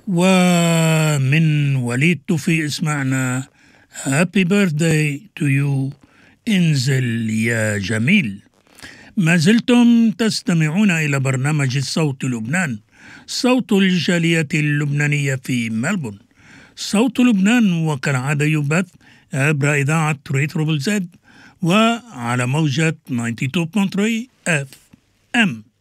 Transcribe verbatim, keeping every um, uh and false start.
ومن وليد توفيق اسمعنا هابي بيرثداي تو يو، انزل يا جميل. ما زلتم تستمعون إلى برنامج صوت لبنان، صوت الجالية اللبنانية في ملبورن. صوت لبنان وكالعادة يبث عبر إذاعة ريترو زد وعلى موجة تسعة وتسعين فاصلة ثلاثة اف ام.